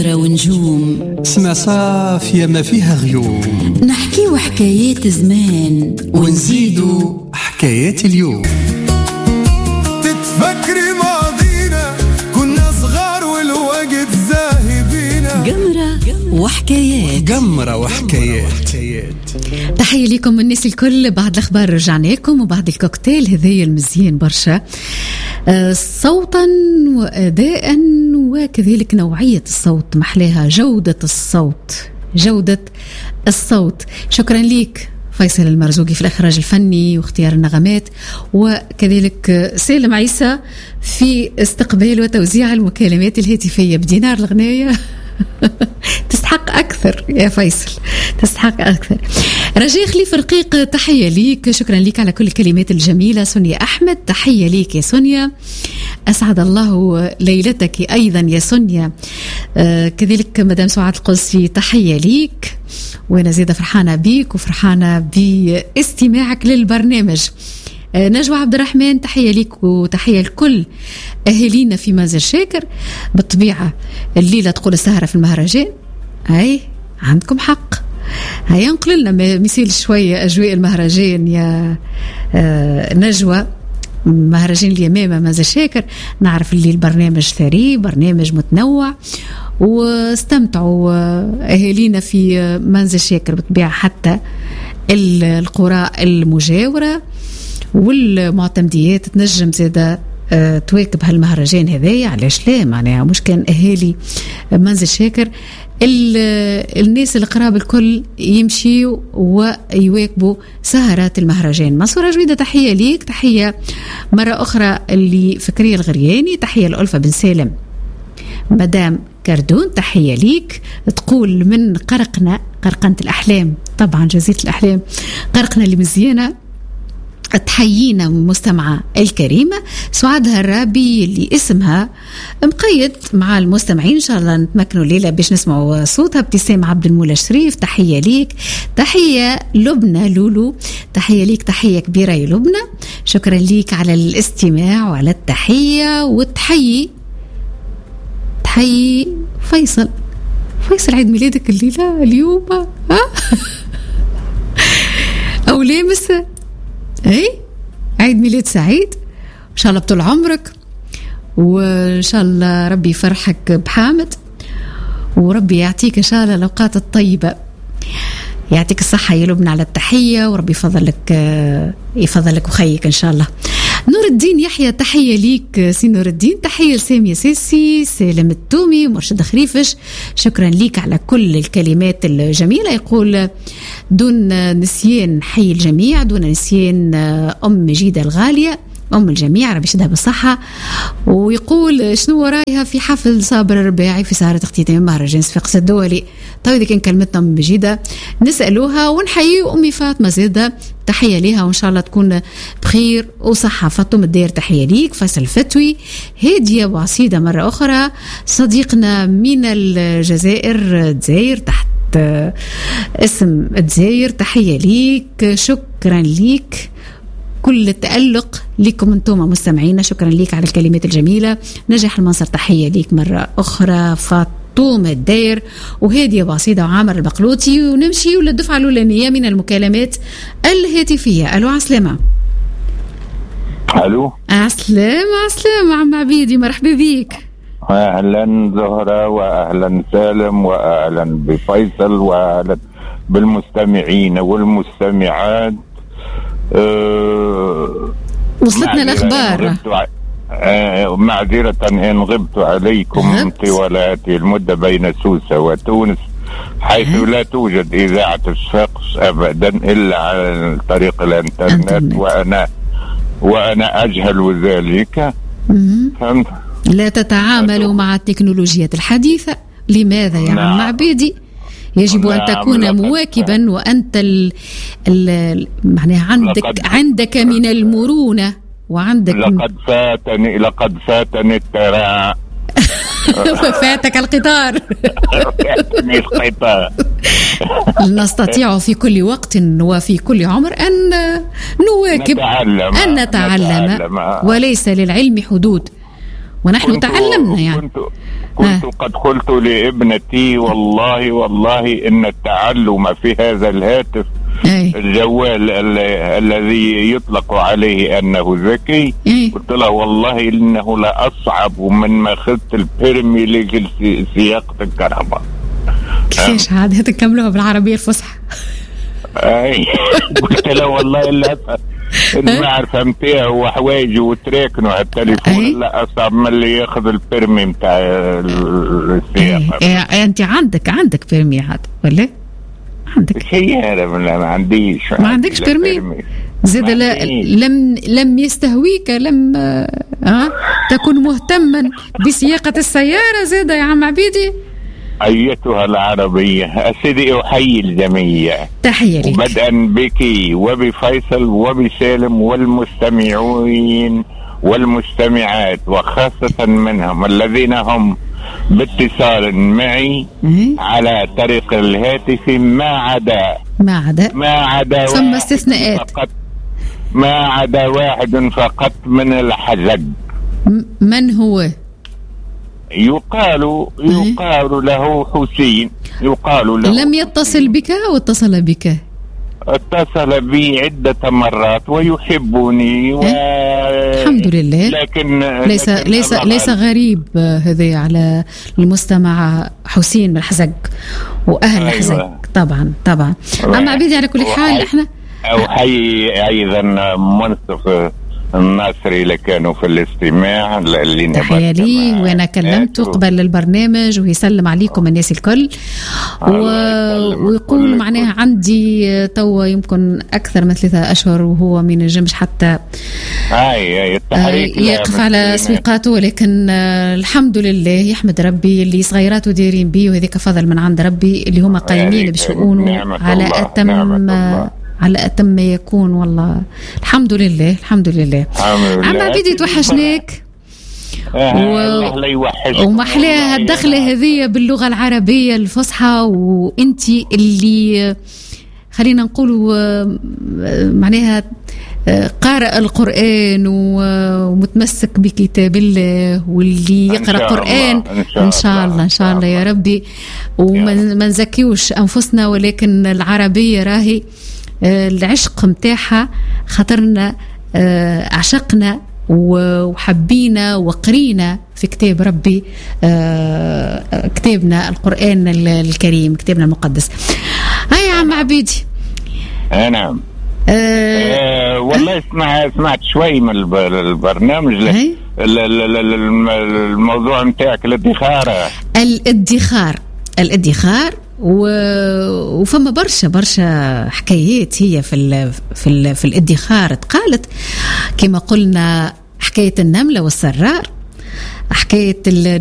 جمرة ونجوم، سما صافية ما فيها غيوم، نحكي حكايات زمان ونزيدو حكايات اليوم. تتفكري ماضينا كنا صغار والوقت زاهبينا. جمرة وحكايات، جمرة وحكايات. تحية لكم الناس الكل. بعد الأخبار رجعنا لكم وبعد الكوكتيل هذي المزيان برشا، صوتا وأداء وكذلك نوعية الصوت محلاها، جودة الصوت. شكرا ليك فيصل المرزوقي في الإخراج الفني واختيار النغمات، وكذلك سالم عيسى في استقبال وتوزيع المكالمات الهاتفية. بدينار الغناية تستحق أكثر يا فيصل، تستحق أكثر. رجاء خليفة رقيق تحية ليك، شكرا ليك على كل الكلمات الجميلة. سونيا أحمد تحية ليك يا سونيا، أسعد الله ليلتك أيضا يا سونيا. كذلك مدام سعاد القدسي تحية ليك، وأنا زيادة فرحانة بيك وفرحانة باستماعك للبرنامج. نجوى عبد الرحمن تحية ليك وتحية لكل أهلينا في منزل شاكر. بالطبيعة الليلة تقول السهرة في المهرجان، أي عندكم حق. هيا نقل لنا مثال شوية أجواء المهرجان يا نجوى، مهرجان اليمامة منزل شاكر. نعرف اللي البرنامج ثري، برنامج متنوع، واستمتعوا أهلينا في منزل شاكر. بالطبيعة حتى القرى المجاورة والمعتمديات تنجم زيادة تواكب هالمهرجان هذايا. علاش لا؟ معناها مش كان أهالي منزل شاكر، الناس القراب الكل يمشيوا ويواكبوا سهرات المهرجان. منصورة جويدة تحية ليك، تحية مرة أخرى اللي فكرية الغرياني، تحية لألفة بن سالم. مدام كردون تحية ليك، تقول من قرقنة الأحلام، طبعا جزيرة الأحلام قرقنة اللي مزيانة. تحيينا مستمعة الكريمة سعاد هرابي اللي اسمها مقيد مع المستمعين. إن شاء الله نتمكنوا الليلة باش نسمعوا صوتها. ابتسام عبد المولى شريف تحية ليك، تحية لبنى لولو تحية ليك، تحية كبيرة يا لبنى، شكرا ليك على الاستماع وعلى التحية. وتحيي فيصل عيد ميلادك الليلة اليوم، أو لامس اي عيد ميلاد سعيد ان شاء الله بطول عمرك، وان شاء الله ربي يفرحك بحامد، وربي يعطيك ان شاء الله الاوقات الطيبه. يعطيك الصحه يا لبنى على التحيه، وربي يفضلك وخيك ان شاء الله. نور الدين يحيى تحيه ليك سي نور الدين، تحيه لسامي سيسي، سالم التومي، مرشد خريفش، شكرا ليك على كل الكلمات الجميله. يقول دون نسيان حي الجميع، دون نسيان ام مجيده الغاليه، ام الجميع ربي يشدها بالصحه. ويقول شنو رايها في حفل صابر الرباعي في سهره اختتام مهرجان صفاقس الدولي. طيب إذا كان كلمتنا ام مجيده نسالوها ونحيي امي فاطمه زاده، تحيه ليها وان شاء الله تكون بخير وصحه. فاطمه الدير تحيه ليك. فيصل فتوي، هاديه وعصيده مره اخرى، صديقنا من الجزائر دزاير تحت اسم دزاير، تحيه ليك، شكرا ليك. كل التألق لكم انتم مستمعينا، شكرا ليك على الكلمات الجميلة. نجح المنصر تحية ليك مرة أخرى. فاطمة الداير وهادية بعصيدة وعامر البقلوتي. ونمشي للدفعة الأولانية من المكالمات الهاتفية. ألو عسلامة. ألو عسلامة عم عبيدي، مرحبا بيك. أهلا زهرة وأهلا سالم وأهلا بفيصل وأهلا بالمستمعين والمستمعات. وصلتنا الأخبار. معذرة إن غبت عليكم طوال هذه المدة بين سوسة وتونس، حيث لا توجد إذاعة الصفاقس أبدا إلا عن طريق الإنترنت، وأنا أجهل ذلك. لا تتعاملوا مع التكنولوجيا الحديثة، لماذا يا عم عبيدي؟ يجب أن تكون مواكبا، وأنت معناها عندك من المرونة وعندك لقد فاتني التراع. فاتك القطار. نستطيع في كل وقت وفي كل عمر أن نواكب، أن نتعلم وليس للعلم حدود. ونحن تعلمنا يعني. كنت قد قلت لابنتي والله إن التعلم في هذا الهاتف الجوال الذي يطلق عليه أنه ذكي، قلت له والله إنه لا أصعب من ما أخذت البرمي لسياقة الكهرباء. كيفاش عاد هتكملوها بالعربية الفصحى؟ أي قلت له والله للأسف المعرفة متاعه وحوايجه وتراكنه على التليفون لا أصعب من اللي ياخذ البرمي متاع السياقة. أنت عندك برمي عاد ولا؟ عندك شيء هذا؟ ما عنديش. ما عندكش برمي؟ زاد لم يستهويك، لم تكن مهتما بسياقة السيارة زاد يا عم عبيدي؟ أيتها العربية أسيدي أحيي الجميع، تحية لك بدءا بك وبفيصل وبسالم والمستمعين والمستمعات، وخاصة منهم الذين هم باتصال معي على طريق الهاتف ما عدا ثم استثناءات، ما عدا واحد فقط من الحزق. من هو؟ يقال له حسين. يقال له لم يتصل بك أو اتصل بك؟ اتصل بي عدة مرات ويحبني الحمد لله. لكن ليس غريب هذا على المستمع حسين من الحزق وأهل الحزق. طبعا أما عبيدي على كل حال احنا أحيي أيضا منصف الناصري اللي كانوا في الاستماع اللي تحية لي، وانا كلمته قبل البرنامج ويسلم عليكم الناس الكل ويقول معناها عندي توا يمكن اكثر من 3 أشهر وهو من الجمش حتى يقف على سويقاته، ولكن الحمد لله يحمد ربي اللي صغيراته دايرين بيه، وهذيك فضل من عند ربي اللي هما قايمين بشؤونه على أتم ما يكون. والله الحمد لله. عم عبيدي توحشناك ومحلاها الدخلة هذه باللغة العربية الفصحى، وانتي اللي خلينا نقول معناها قارئ القرآن ومتمسك بكتاب الله، واللي يقرأ قرآن إن شاء الله يا ربي. وما نزكيوش أنفسنا، ولكن العربية راهي العشق متاعها خطرنا، عشقنا وحبينا وقرينا في كتاب ربي، كتابنا القرآن الكريم، كتابنا المقدس. هاي يا عم عبيدي. نعم. والله سمعت شوي من البرنامج. الموضوع متاعك الادخار وفما برشا حكايات هي في الادخار تقالت، كما قلنا حكاية النملة والسرار، حكاية